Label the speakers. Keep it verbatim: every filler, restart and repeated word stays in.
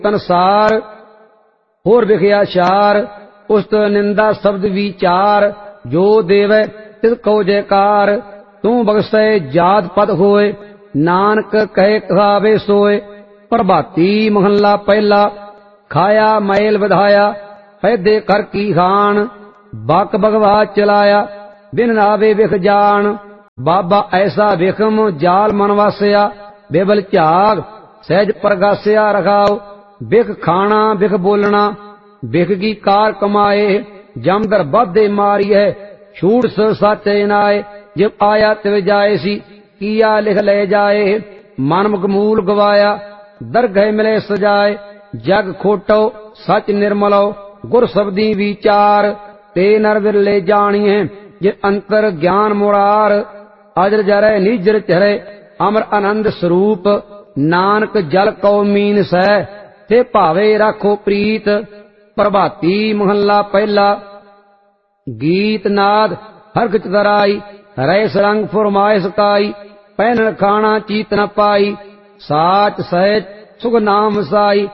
Speaker 1: तनसार होर विखया चार, उस्त निंदा शब्द विचार, जो देवै तिस को जयकार। तू बख्शै जात पद होए, नानक कहे कहावे सोए। प्रभाती महला पहला, खाया मैल विधाया, पैदे कर की खान। बक भगवा चलाया, बिन नावे विख जान। बाबा ऐसा विखम जाल मन वासिया, बेबल झाग सहज प्रगासिया रखाओ। बिख खाना बिख बोलना, बिख की कार कमाए। जमदर बधे मारी है, छूट स सच नाए। जब आया तिव जाए सी, किया लिख ले जाए। मन मूल गवाया, दरगह मिले सजाए। जग खोटो सच निर्मलो, गुर शब्दी विचार। ते नर विरले जानिए, जे अंतर ज्ञान मुरार। अजर जरै निजर चरे, अमर आनंद स्वरूप। नानक जल को मीन सै, ते भावे राखो प्रीत। प्रभाती महला पहला, गीत नाद हरख चतराई। रैस रंग फुरमाइश काई, पहनन खाना चीत न पाई। साच सहज सुख नाम साई।